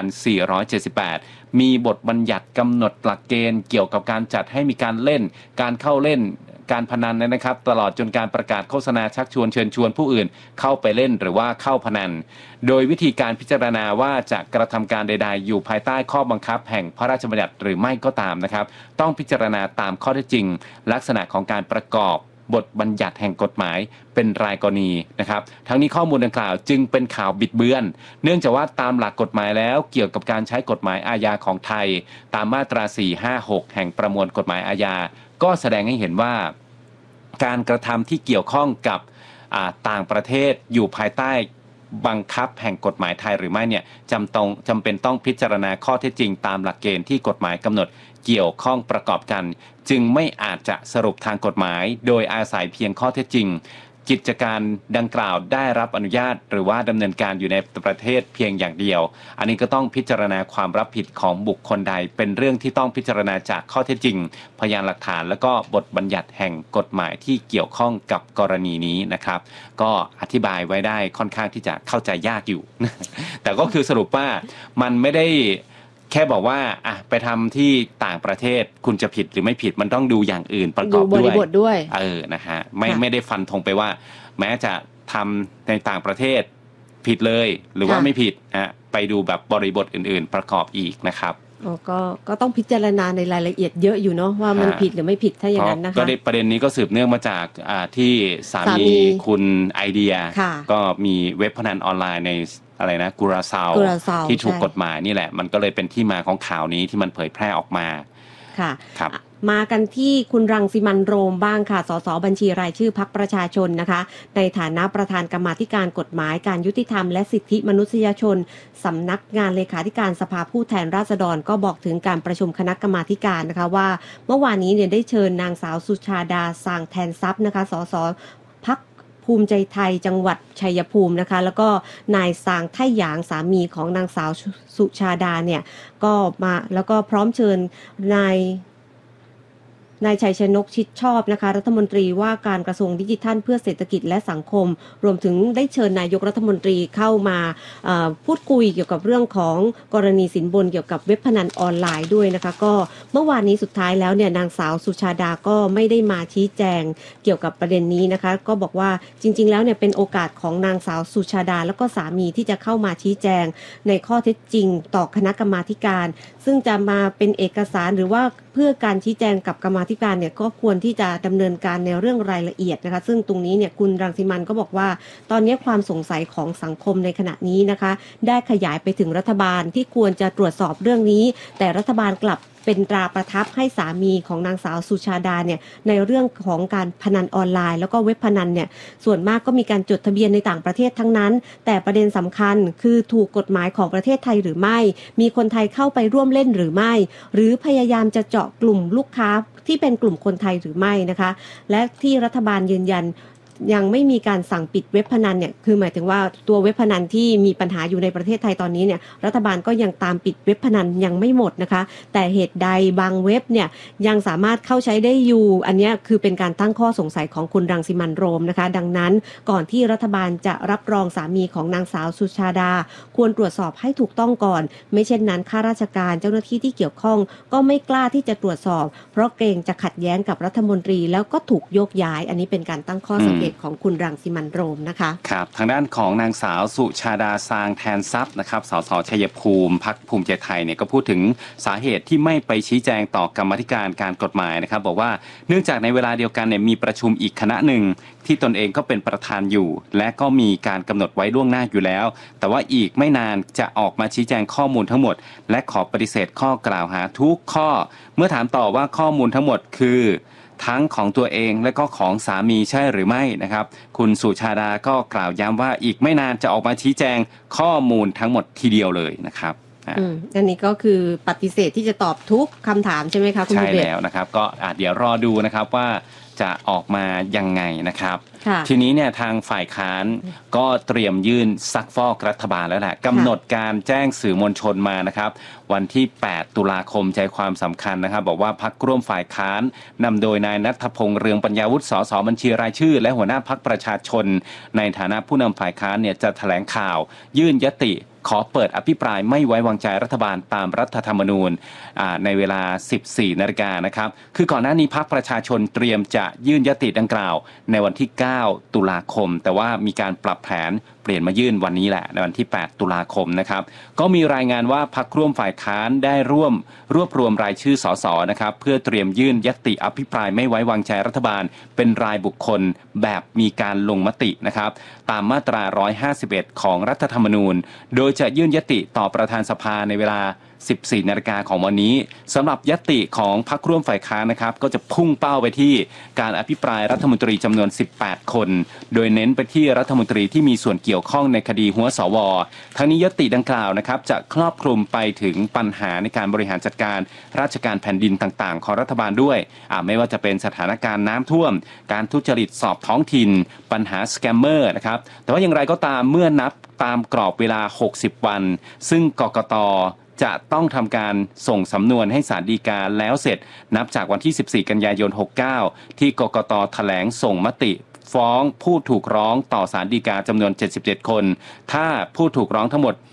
2478มีบทบัญญัติกำหนดหลักเกณฑ์เกี่ยวกับการจัดให้มีการเล่นการเข้าเล่นการพนันนะครับตลอดจนการประกาศโฆษณาชักชวนเชิญชวนผู้อื่นเข้าไปเล่นหรือว่าเข้าพนันโดยวิธีการพิจารณาว่าจะกระทำการใดๆอยู่ภายใต้ข้อบังคับแห่งพระราชบัญญัติหรือไม่ก็ตามนะครับต้องพิจารณาตามข้อเท็จจริงลักษณะของการประกอบบทบัญญัติแห่งกฎหมายเป็นรายกรณีนะครับทั้งนี้ข้อมูลดังกล่าวจึงเป็นข่าวบิดเบือนเนื่องจากว่าตามหลักกฎหมายแล้วเกี่ยวกับการใช้กฎหมายอาญาของไทยตามมาตรา 456 แห่งประมวลกฎหมายอาญาก็แสดงให้เห็นว่าการกระทำที่เกี่ยวข้องกับต่างประเทศอยู่ภายใต้บังคับแห่งกฎหมายไทยหรือไม่เนี่ยจำเป็นต้องพิจารณาข้อเท็จจริงตามหลักเกณฑ์ที่กฎหมายกำหนดเกี่ยวข้องประกอบกันจึงไม่อาจจะสรุปทางกฎหมายโดยอาศัยเพียงข้อเท็จจริงกิจการดังกล่าวได้รับอนุญาตหรือว่าดำเนินการอยู่ในประเทศเพียงอย่างเดียวอันนี้ก็ต้องพิจารณาความรับผิดของบุคคลใดเป็นเรื่องที่ต้องพิจารณาจากข้อเท็จจริงพยานหลักฐานแล้วก็บทบัญญัติแห่งกฎหมายที่เกี่ยวข้องกับกรณีนี้นะครับก็อธิบายไว้ได้ค่อนข้างที่จะเข้าใจยากอยู่ แต่ก็คือสรุปว่ามันไม่ได้แค่บอกว่าไปทำที่ต่างประเทศคุณจะผิดหรือไม่ผิดมันต้องดูอย่างอื่นประกอบด้วยดูบริบทด้วยนะฮะไม่ได้ฟันธงไปว่าแม้จะทำในต่างประเทศผิดเลยหรือว่าไม่ผิดไปดูแบบบริบทอื่นๆประกอบอีกนะครับก็ต้องพิจารณาในรายละเอียดเยอะอยู่เนาะว่ามันผิดหรือไม่ผิดถ้าอย่างนั้นนะคะก็ประเด็นนี้ก็สืบเนื่องมาจากที่สามีคุณไอเดียก็มีเว็บพนันออนไลน์ในอะไรนะกุราซาวที่ถูกกฎหมายนี่แหละมันก็เลยเป็นที่มาของข่าวนี้ที่มันเผยแพร่ออกมาค่ะครับมากันที่คุณรังสิมันต์โรมบ้างค่ะสสบัญชีรายชื่อพรรคประชาชนนะคะในฐานะประธานกรรมาธิการกฎหมายการยุติธรรมและสิทธิมนุษยชนสำนักงานเลขาธิการสภาผู้แทนราษฎรก็บอกถึงการประชุมคณะกรรมาธิการนะคะว่าเมื่อวานนี้เนี่ยได้เชิญนางสาวสุชาดาสางแทนทรัพย์นะคะสสพรรคภูมิใจไทยจังหวัดชัยภูมินะคะแล้วก็นายสางไท่หยางสามีของนางสาวสุชาดาเนี่ยก็มาแล้วก็พร้อมเชิญนายชัยชนกชิดชอบนะคะรัฐมนตรีว่าการกระทรวงดิจิทัลเพื่อเศรษฐกิจและสังคมรวมถึงได้เชิญนายกรัฐมนตรีเข้ามาพูดคุยเกี่ยวกับเรื่องของกรณีสินบนเกี่ยวกับเว็บพนันออนไลน์ด้วยนะคะก็เมื่อวานนี้สุดท้ายแล้วเนี่ยนางสาวสุชาดาก็ไม่ได้มาชี้แจงเกี่ยวกับประเด็นนี้นะคะก็บอกว่าจริงๆแล้วเนี่ยเป็นโอกาสของนางสาวสุชาดาแล้วก็สามีที่จะเข้ามาชี้แจงในข้อเท็จจริงต่อคณะกรรมาธิการซึ่งจะมาเป็นเอกสารหรือว่าเพื่อการชี้แจงกับกรรมาธิการเนี่ยก็ควรที่จะดำเนินการในเรื่องรายละเอียดนะคะซึ่งตรงนี้เนี่ยคุณรังสิมันต์ก็บอกว่าตอนนี้ความสงสัยของสังคมในขณะนี้นะคะได้ขยายไปถึงรัฐบาลที่ควรจะตรวจสอบเรื่องนี้แต่รัฐบาลกลับเป็นตราประทับให้สามีของนางสาวสุชาดาเนี่ยในเรื่องของการพนันออนไลน์แล้วก็เว็บพนันเนี่ยส่วนมากก็มีการจดทะเบียนในต่างประเทศทั้งนั้นแต่ประเด็นสำคัญคือถูกกฎหมายของประเทศไทยหรือไม่มีคนไทยเข้าไปร่วมเล่นหรือไม่หรือพยายามจะเจาะกลุ่มลูกค้าที่เป็นกลุ่มคนไทยหรือไม่นะคะและที่รัฐบาลยืนยันยังไม่มีการสั่งปิดเว็บพนันเนี่ยคือหมายถึงว่าตัวเว็บพนันที่มีปัญหาอยู่ในประเทศไทยตอนนี้เนี่ยรัฐบาลก็ยังตามปิดเว็บพนันยังไม่หมดนะคะแต่เหตุใดบางเว็บเนี่ยยังสามารถเข้าใช้ได้อยู่อันนี้คือเป็นการตั้งข้อสงสัยของคุณรังสิมันต์โรมนะคะดังนั้นก่อนที่รัฐบาลจะรับรองสามีของนางสาวสุชาดาควรตรวจสอบให้ถูกต้องก่อนไม่เช่นนั้นข้าราชการเจ้าหน้าที่ที่เกี่ยวข้องก็ไม่กล้าที่จะตรวจสอบเพราะเกรงจะขัดแย้งกับรัฐมนตรีแล้วก็ถูกโยกย้ายอันนี้เป็นการตั้งข้อสังเกตของคุณรังสิมันต์โรมนะคะครับทางด้านของนางสาวสุชาดาซางแทนทรัพย์นะครับสสชัยภูมิพรรคภูมิใจไทยเนี่ยก็พูดถึงสาเหตุที่ไม่ไปชี้แจงต่อกรรมาธิการการกฎหมายนะครับบอกว่าเนื่องจากในเวลาเดียวกันเนี่ยมีประชุมอีกคณะหนึ่งที่ตนเองก็เป็นประธานอยู่และก็มีการกำหนดไว้ล่วงหน้าอยู่แล้วแต่ว่าอีกไม่นานจะออกมาชี้แจงข้อมูลทั้งหมดและขอปฏิเสธข้อกล่าวหาทุกข้อเมื่อถามต่อว่าข้อมูลทั้งหมดคือทั้งของตัวเองและก็ของสามีใช่หรือไม่นะครับคุณสุชาดาก็กล่าวย้ำว่าอีกไม่นานจะออกมาชี้แจงข้อมูลทั้งหมดทีเดียวเลยนะครับอันนี้ก็คือปฏิเสธที่จะตอบทุกคำถามใช่ไหมคะคุณใช่แล้วนะครับก็เดี๋ยวรอดูนะครับว่าจะออกมายังไงนะครับทีนี้เนี่ยทางฝ่ายค้านก็เตรียมยื่นซักฟอกรัฐบาลแล้วแหละกำหนดการแจ้งสื่อมวลชนมานะครับวันที่8ตุลาคมใจความสำคัญนะครับบอกว่าพรรคร่วมฝ่ายค้านนำโดยนายณัฐพงษ์เรืองปัญญาวุฒิสสบัญชีรายชื่อและหัวหน้าพรรคประชาชนในฐานะผู้นำฝ่ายค้านเนี่ยจะแถลงข่าวยื่นยติขอเปิดอภิปรายไม่ไว้วางใจรัฐบาลตามรัฐธรรมนูญในเวลา 14 นาฬิกานะครับคือก่อนหน้านี้พรรคประชาชนเตรียมจะยื่นยติดังกล่าวในวันที่9ตุลาคมแต่ว่ามีการปรับแผนเปลี่ยนมายื่นวันนี้แหละในวันที่8ตุลาคมนะครับก็มีรายงานว่าพรรคร่วมฝ่ายค้านได้รวบรวมรายชื่อสสนะครับเพื่อเตรียมยื่นยติอภิปรายไม่ไว้วางใจรัฐบาลเป็นรายบุคคลแบบมีการลงมตินะครับตามมาตรา151ของรัฐธรรมนูญโดยจะยื่นยติต่อประธานสภาในเวลา 14 นาฬิกาของวันนี้สำหรับยติของพรรคร่วมฝ่ายค้านนะครับก็จะพุ่งเป้าไปที่การอภิปรายรัฐมนตรีจำนวน18คนโดยเน้นไปที่รัฐมนตรีที่มีส่วนเกี่ยวข้องในคดีหัวสว.ทั้งนี้ยติดังกล่าวนะครับจะครอบคลุมไปถึงปัญหาในการบริหารจัดการราชการแผ่นดินต่างๆของรัฐบาลด้วยไม่ว่าจะเป็นสถานการณ์น้ำท่วมการทุจริตสอบท้องถิ่นปัญหาสแกมเมอร์นะครับแต่ว่าอย่างไรก็ตามเมื่อนับตามกรอบเวลา60วันซึ่งกกต.จะต้องทำการส่งสำนวนให้ศาลฎีกาแล้วเสร็จนับจากวันที่14กันยายน69ที่กกต.แถลงส่งมติฟ้องผู้ถูกร้องต่อศาลฎีกาจำนวน77คนถ้าผู้ถูกร้องทั้งหมด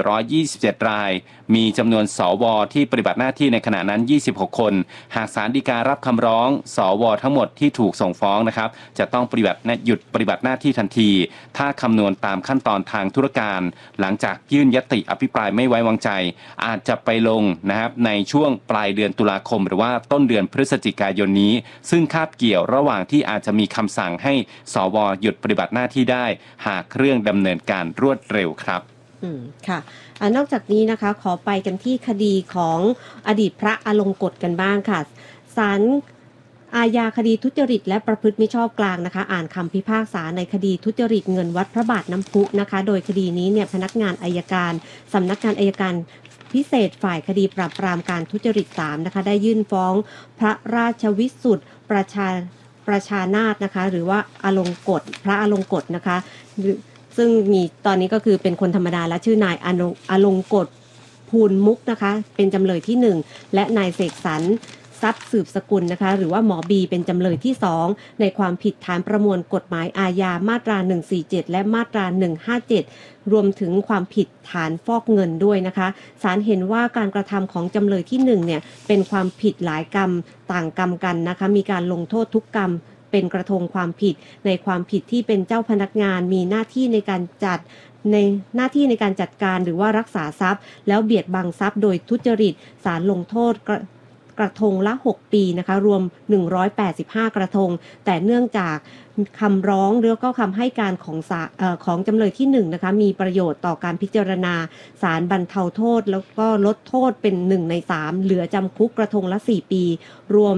427รายมีจำนวนสวที่ปฏิบัติหน้าที่ในขณะนั้น26คนหากศาลฎีการับคำร้องสวทั้งหมดที่ถูกส่งฟ้องนะครับจะต้องหยุดปฏิบัติหน้าที่ทันทีถ้าคำนวณตามขั้นตอนทางธุรการหลังจากยื่นยติอภิปรายไม่ไว้วางใจอาจจะไปลงนะครับในช่วงปลายเดือนตุลาคมหรือว่าต้นเดือนพฤศจิกายนนี้ซึ่งคาบเกี่ยวระหว่างที่อาจจะมีคำสั่งให้สวหยุดปฏิบัติหน้าที่ได้หากเรื่องดำเนินการรวดเร็วครับค่ะนอกจากนี้นะคะขอไปกันที่คดีของอดีตพระอลงกฎกันบ้างค่ะศาลอาญาคดีทุจริตและประพฤติมิชอบกลางนะคะอ่านคำพิพากษาในคดีทุจริตเงินวัดพระบาทน้ำพุนะคะโดยคดีนี้เนี่ยพนักงานอัยการสำนักงานอัยการพิเศษฝ่ายคดีปราบปรามการทุจริต3นะคะได้ยื่นฟ้องพระราชวิสุทธิ์ประชานาถนะคะหรือว่าอลงกฎพระอลงกฎนะคะซึ่งมีตอนนี้ก็คือเป็นคนธรรมดาและชื่อนายอลงกฎภูลมุกนะคะเป็นจำเลยที่1และนายเสกสรรทรัพย์สืบสกุลนะคะหรือว่าหมอบีเป็นจำเลยที่2ในความผิดฐานประมวลกฎหมายอาญามาตรา147และมาตรา157รวมถึงความผิดฐานฟอกเงินด้วยนะคะศาลเห็นว่าการกระทำของจำเลยที่1เนี่ยเป็นความผิดหลายกรรมต่างกรรมกันนะคะมีการลงโทษทุกกรรมเป็นกระทงความผิดในความผิดที่เป็นเจ้าพนักงานมีหน้าที่ในการจัดการหรือว่ารักษาทรัพย์แล้วเบียดบังทรัพย์โดยทุจริตศาลลงโทษกระทงละ6ปีนะคะรวม185กระทงแต่เนื่องจากคำร้องแล้วก็คำให้การของจำเลยที่1นะคะมีประโยชน์ต่อการพิจารณาศาลบรรเทาโทษแล้วก็ลดโทษเป็น1ใน3เหลือจำคุกกระทงละ4ปีรวม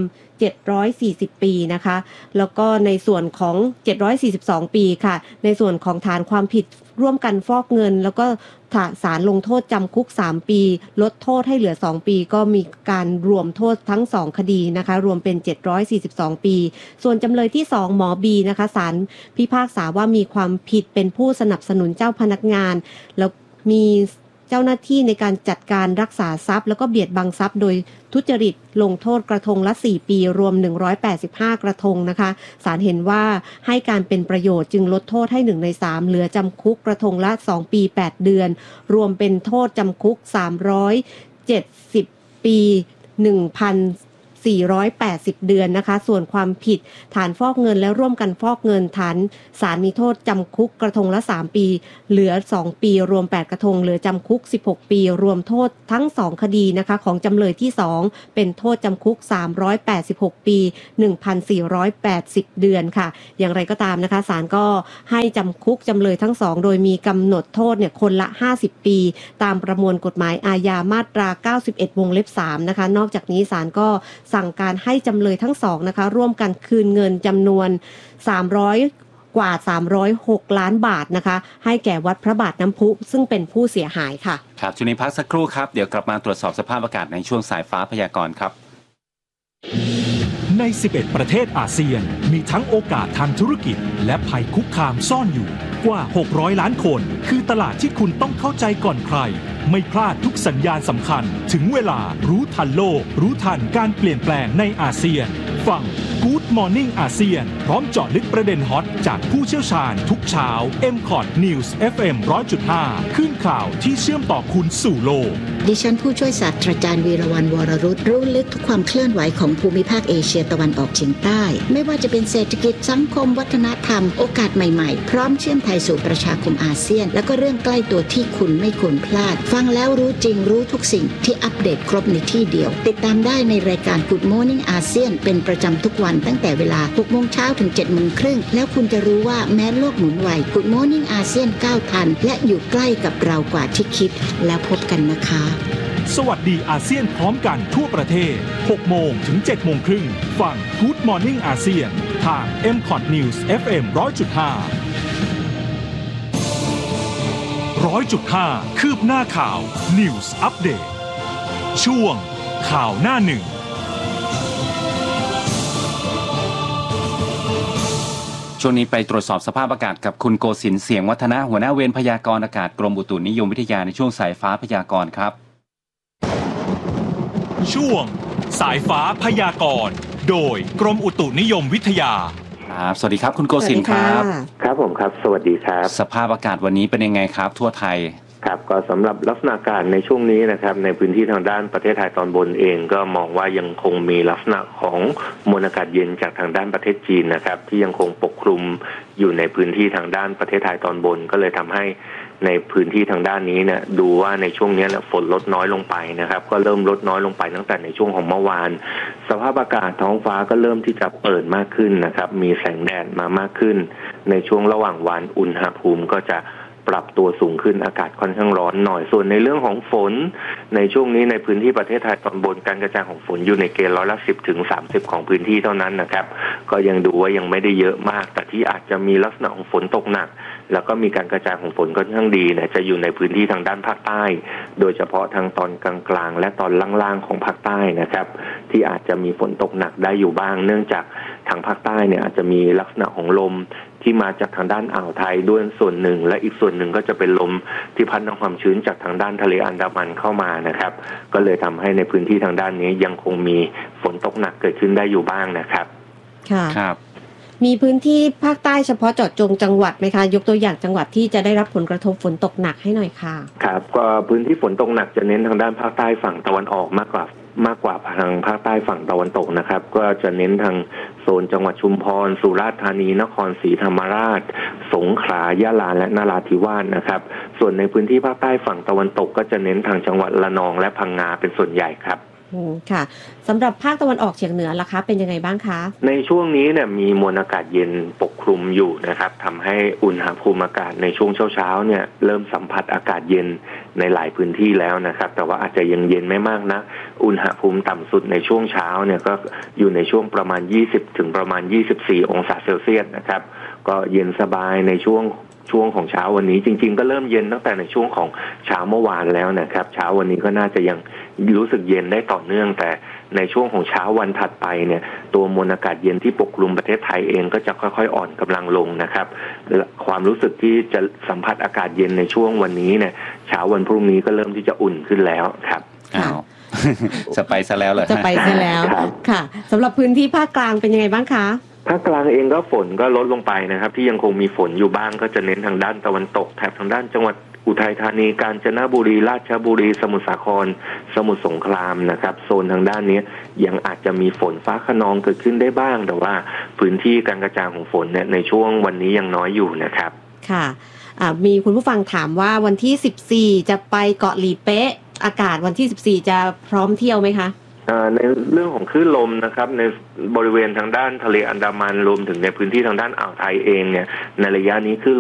740ปีนะคะแล้วก็ในส่วนของ742ปีค่ะในส่วนของฐานความผิดร่วมกันฟอกเงินแล้วก็ศาลลงโทษจำคุก3ปีลดโทษให้เหลือ2ปีก็มีการรวมโทษทั้ง2คดีนะคะรวมเป็น742ปีส่วนจำเลยที่2หมอบีนะคะศาลพิพากษาว่ามีความผิดเป็นผู้สนับสนุนเจ้าพนักงานแล้วมีเจ้าหน้าที่ในการจัดการรักษาทรัพย์แล้วก็เบียดบังทรัพย์โดยทุจริตลงโทษกระทงละ4ปีรวม185กระทงนะคะศาลเห็นว่าให้การเป็นประโยชน์จึงลดโทษให้1ใน3เหลือจำคุกกระทงละ2ปี8เดือนรวมเป็นโทษจำคุก370ปี1,480 เดือนนะคะส่วนความผิดฐานฟอกเงินและร่วมกันฟอกเงินฐานศาลมีโทษจำคุกกระทงละ3ปีเหลือ2ปีรวม8กระทงเหลือจำคุก16ปีรวมโทษทั้ง2คดีนะคะของจำเลยที่2เป็นโทษจำคุก386ปี1,480 เดือนค่ะอย่างไรก็ตามนะคะศาลก็ให้จำคุกจำเลยทั้ง2โดยมีกำหนดโทษเนี่ยคนละ50ปีตามประมวลกฎหมายอาญามาตรา91วงเล็บ3นะคะนอกจากนี้ศาลก็สั่งการให้จำเลยทั้งสองนะคะร่วมกันคืนเงินจำนวน300กว่า306ล้านบาทนะคะให้แก่วัดพระบาทน้ำพุซึ่งเป็นผู้เสียหายค่ะครับช่วงนี้พักสักครู่ครับเดี๋ยวกลับมาตรวจสอบสภาพอากาศในช่วงสายฟ้าพยากรณ์ครับใน11ประเทศอาเซียนมีทั้งโอกาสทางธุรกิจและภัยคุกคามซ่อนอยู่กว่า600ล้านคนคือตลาดที่คุณต้องเข้าใจก่อนใครไม่พลาดทุกสัญญาณสำคัญถึงเวลารู้ทันโลกรู้ทันการเปลี่ยนแปลงในอาเซียนฟัง Good Morning อาเซียนพร้อมเจาะลึกประเด็นฮอตจากผู้เชี่ยวชาญทุกเช้า MCOT News FM 100.5 ขึ้นข่าวที่เชื่อมต่อคุณสู่โลกดิฉันผู้ช่วยศาสตราจารย์วีรวรรณ วรรุตรู้ลึกทุกความเคลื่อนไหวของภูมิภาคเอเชียตะวันออกเฉียงใต้ไม่ว่าจะเป็นเศรษฐกิจสังคมวัฒนธรรมโอกาสใหม่ๆพร้อมเชื่อมไทยสู่ประชาคมอาเซียนแล้วก็เรื่องใกล้ตัวที่คุณไม่ควรพลาดฟังแล้วรู้จริงรู้ทุกสิ่งที่อัปเดตครบในที่เดียวติดตามได้ในรายการ Good Morning อาเซียนเป็นประจำทุกวันตั้งแต่เวลา 6 โมงเช้าถึง 7 โมงครึ่งแล้วคุณจะรู้ว่าแม้โลกหมุนไว Good Morning อาเซียนก้าวทันและอยู่ใกล้กับเรากว่าที่คิดแล้วพบกันนะคะสวัสดีอาเซียนพร้อมกันทั่วประเทศ 6 โมงถึง 7 โมงครึ่งฟัง Good Morning อาเซียนทาง MCOT News FM 100.5 คืบหน้าข่าว News Update ช่วงข่าวหน้าหนึ่งช่วงนี้ไปตรวจสอบสภาพอากาศกับคุณโกศินทร์เสียงวัฒนะหัวหน้าเวรพยากรณ์อากาศกรมอุตุนิยมวิทยาในช่วงสายฟ้าพยากรณ์ครับช่วงสายฟ้าพยากรณ์โดยกรมอุตุนิยมวิทยาสวัสดีครับคุณโกศินทร์ครับครับผมครับสวัสดีครับสภาพอากาศวันนี้เป็นยังไงครับทั่วไทยครับก็สำหรับลักษณะอากาศในช่วงนี้นะครับในพื้นที่ทางด้านประเทศไทยตอนบนเองก็มองว่ายังคงมีลักษณะของมวลอากาศเย็นจากทางด้านประเทศจีนนะครับที่ยังคงปกคลุมอยู่ในพื้นที่ทางด้านประเทศไทยตอนบนก็เลยทำให้ในพื้นที่ทางด้านนี้เนี่ยดูว่าในช่วงนี้ฝนลดน้อยลงไปนะครับก็เริ่มลดน้อยลงไปตั้งแต่ในช่วงของเมื่อวานสภาพอากาศท้องฟ้าก็เริ่มที่จะเปิดมากขึ้นนะครับมีแสงแดดมามากขึ้นในช่วงระหว่างวันอุณหภูมิก็จะปรับตัวสูงขึ้นอากาศค่อนข้างร้อนหน่อยส่วนในเรื่องของฝนในช่วงนี้ในพื้นที่ประเทศไทยตอนบนการกระจายของฝนอยู่ในเกณฑ์10%ถึง 30% ของพื้นที่เท่านั้นนะครับก็ยังดูว่ายังไม่ได้เยอะมากแต่ที่อาจจะมีลักษณะของฝนตกหนักแล้วก็มีการกระจายของฝนค่อนข้างดีเนี่ยจะอยู่ในพื้นที่ทางด้านภาคใต้โดยเฉพาะทางตอนกลางๆและตอนล่างๆของภาคใต้นะครับที่อาจจะมีฝนตกหนักได้อยู่บ้างเนื่องจากทางภาคใต้เนี่ยอาจจะมีลักษณะของลมที่มาจากทางด้านอ่าวไทยด้วยส่วนหนึ่งและอีกส่วนหนึ่งก็จะเป็นลมที่พัดนำความชื้นจากทางด้านทะเลอันดามันเข้ามานะครับก็เลยทำให้ในพื้นที่ทางด้านนี้ยังคงมีฝนตกหนักเกิดขึ้นได้อยู่บ้างนะครับค่ะครับมีพื้นที่ภาคใต้เฉพาะเจาะจงจังหวัดไหมคะยกตัวอย่างจังหวัดที่จะได้รับผลกระทบฝนตกหนักให้หน่อยค่ะครับก็พื้นที่ฝนตกหนักจะเน้นทางด้านภาคใต้ฝั่งตะวันออกมากกว่าทางภาคใต้ฝั่งตะวันตกนะครับก็จะเน้นทางโซนจังหวัดชุมพรสุราษฎร์ธานีนครศรีธรรมราชสงขลายะลาและนราธิวาสนะครับส่วนในพื้นที่ภาคใต้ฝั่งตะวันตกก็จะเน้นทางจังหวัดระนองและพังงาเป็นส่วนใหญ่ครับค่ะสำหรับภาคตะวันออกเฉียงเหนือล่ะคะเป็นยังไงบ้างคะในช่วงนี้เนี่ยมีมวลอากาศเย็นปกคลุมอยู่นะครับทำให้อุณหภูมิอากาศในช่วงเช้าๆเนี่ยเริ่มสัมผัสอากาศเย็นในหลายพื้นที่แล้วนะครับแต่ว่าอาจจะยังเย็นไม่มากนะอุณหภูมิต่ำสุดในช่วงเช้าเนี่ยก็อยู่ในช่วงประมาณ20ถึงประมาณ24องศาเซลเซียสนะครับก็เย็นสบายในช่วงช่วงของเช้าวันนี้จริงๆก็เริ่มเย็นตั้งแต่ในช่วงของเช้าเมื่อวานแล้วนะครับเช้าวันนี้ก็น่าจะยังรู้สึกเย็นได้ต่อเนื่องแต่ในช่วงของเช้าวันถัดไปเนี่ยตัวมวลอากาศเย็นที่ปกคลุมประเทศไทยเองก็จะค่อยๆอ่อนกำลังลงนะครับความรู้สึกที่จะสัมผัสอากาศเย็นในช่วงวันนี้เนี่ยเช้าวันพรุ่งนี้ก็เริ่มที่จะอุ่นขึ้นแล้วครับอ้าวจะไปซะแล้วเหรอจะไปซะแล้วค่ะสำหรับพื้นที่ภาคกลางเป็นยังไงบ้างคะภาคกลางเองก็ฝนก็ลดลงไปนะครับที่ยังคงมีฝนอยู่บ้างก็จะเน้นทางด้านตะวันตกแถบทางด้านจังหวัดอุทัยธานีกาญจนบุรีราชบุรีสมุทรสาครสมุทรสงครามนะครับโซนทางด้านนี้ยังอาจจะมีฝนฟ้าคะนองเกิดขึ้นได้บ้างแต่ว่าพื้นที่การกระจายของฝนเนี่ยในช่วงวันนี้ยังน้อยอยู่นะครับค่ะมีคุณผู้ฟังถามว่าวันที่14จะไปเกาะหลีเป๊ะอากาศวันที่14จะพร้อมเที่ยวไหมคะในเรื่องของคลื่นลมนะครับในบริเวณทางด้านทะเลอันดามันรวมถึงในพื้นที่ทางด้านอ่าวไทยเองเนี่ยในระยะนี้คลื่น